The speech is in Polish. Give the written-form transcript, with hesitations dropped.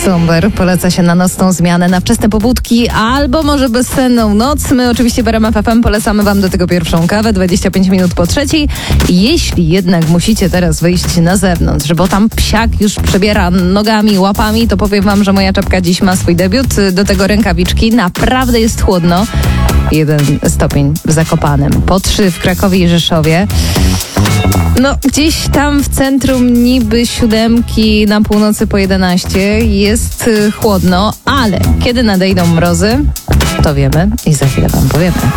Somber poleca się na nocną zmianę, na wczesne pobudki albo może bezsenną noc. My oczywiście w RMF FM polecamy wam do tego pierwszą kawę, 25 minut po 3:00. Jeśli jednak musicie teraz wyjść na zewnątrz, bo tam psiak już przebiera nogami, łapami, to powiem wam, że moja czapka dziś ma swój debiut. Do tego rękawiczki. Naprawdę jest chłodno. 1 stopień w Zakopanem, po 3 w Krakowie i Rzeszowie. No, gdzieś tam w centrum niby 7, na północy po 11 jest chłodno, ale kiedy nadejdą mrozy, to wiemy i za chwilę wam powiemy.